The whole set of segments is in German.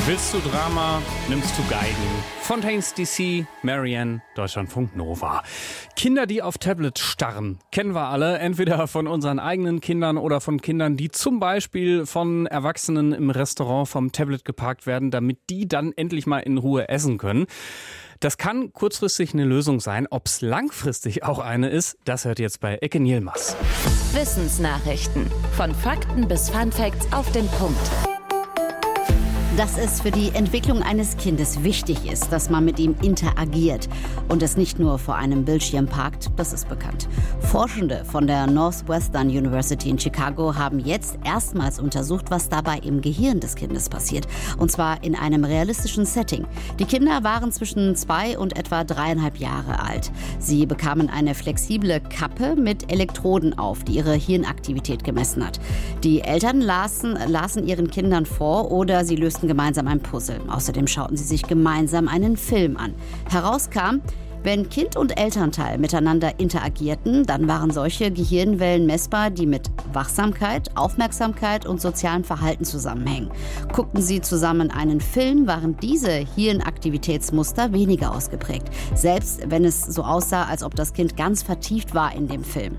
Willst du Drama, nimmst du Geigen. Fontaines DC, Marianne, Deutschlandfunk Nova. Kinder, die auf Tablets starren, kennen wir alle. Entweder von unseren eigenen Kindern oder von Kindern, die zum Beispiel von Erwachsenen im Restaurant vom Tablet geparkt werden, damit die dann endlich mal in Ruhe essen können. Das kann kurzfristig eine Lösung sein. Ob es langfristig auch eine ist, das hört jetzt bei Ecke Nielmas. Wissensnachrichten. Von Fakten bis Funfacts auf den Punkt. Dass es für die Entwicklung eines Kindes wichtig ist, dass man mit ihm interagiert und es nicht nur vor einem Bildschirm parkt, das ist bekannt. Forschende von der Northwestern University in Chicago haben jetzt erstmals untersucht, was dabei im Gehirn des Kindes passiert. Und zwar in einem realistischen Setting. Die Kinder waren zwischen 2 und etwa 3,5 Jahre alt. Sie bekamen eine flexible Kappe mit Elektroden auf, die ihre Hirnaktivität gemessen hat. Die Eltern lasen ihren Kindern vor oder sie lösten gemeinsam ein Puzzle. Außerdem schauten sie sich gemeinsam einen Film an. Herauskam, wenn Kind und Elternteil miteinander interagierten, dann waren solche Gehirnwellen messbar, die mit Wachsamkeit, Aufmerksamkeit und sozialem Verhalten zusammenhängen. Guckten sie zusammen einen Film, waren diese Hirnaktivitätsmuster weniger ausgeprägt. Selbst wenn es so aussah, als ob das Kind ganz vertieft war in dem Film.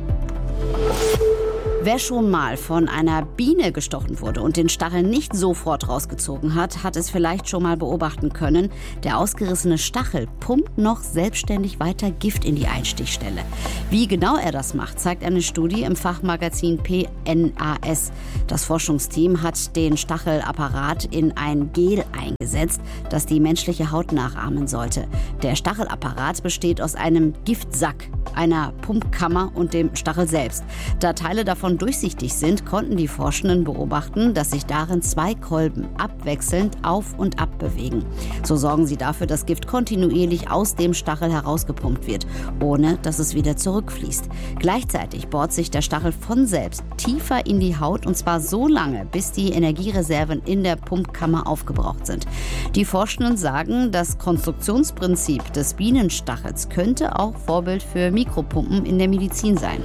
Wer schon mal von einer Biene gestochen wurde und den Stachel nicht sofort rausgezogen hat, hat es vielleicht schon mal beobachten können. Der ausgerissene Stachel pumpt noch selbstständig weiter Gift in die Einstichstelle. Wie genau er das macht, zeigt eine Studie im Fachmagazin PNAS. Das Forschungsteam hat den Stachelapparat in ein Gel eingesetzt, das die menschliche Haut nachahmen sollte. Der Stachelapparat besteht aus einem Giftsack, einer Pumpkammer und dem Stachel selbst. Da Teile davon durchsichtig sind, konnten die Forschenden beobachten, dass sich darin 2 Kolben abwechselnd auf und ab bewegen. So sorgen sie dafür, dass Gift kontinuierlich aus dem Stachel herausgepumpt wird, ohne dass es wieder zurückfließt. Gleichzeitig bohrt sich der Stachel von selbst tiefer in die Haut, und zwar so lange, bis die Energiereserven in der Pumpkammer aufgebraucht sind. Die Forschenden sagen, das Konstruktionsprinzip des Bienenstachels könnte auch Vorbild für Mikropumpen in der Medizin sein.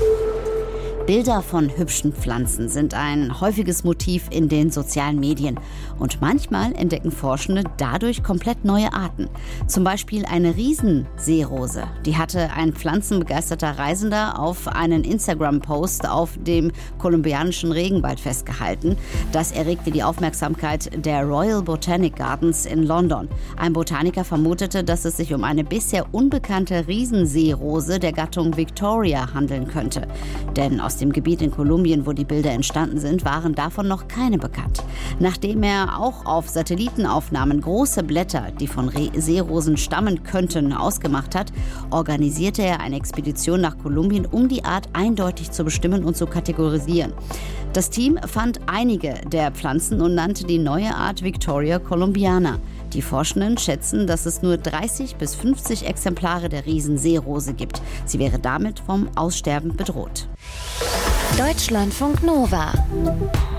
Bilder von hübschen Pflanzen sind ein häufiges Motiv in den sozialen Medien. Und manchmal entdecken Forschende dadurch komplett neue Arten. Zum Beispiel eine Riesenseerose. Die hatte ein pflanzenbegeisterter Reisender auf einen Instagram-Post auf dem kolumbianischen Regenwald festgehalten. Das erregte die Aufmerksamkeit der Royal Botanic Gardens in London. Ein Botaniker vermutete, dass es sich um eine bisher unbekannte Riesenseerose der Gattung Victoria handeln könnte. Denn aus dem Gebiet in Kolumbien, wo die Bilder entstanden sind, waren davon noch keine bekannt. Nachdem er auch auf Satellitenaufnahmen große Blätter, die von Seerosen stammen könnten, ausgemacht hat, organisierte er eine Expedition nach Kolumbien, um die Art eindeutig zu bestimmen und zu kategorisieren. Das Team fand einige der Pflanzen und nannte die neue Art Victoria columbiana. Die Forschenden schätzen, dass es nur 30 bis 50 Exemplare der Riesenseerose gibt. Sie wäre damit vom Aussterben bedroht. Deutschlandfunk Nova.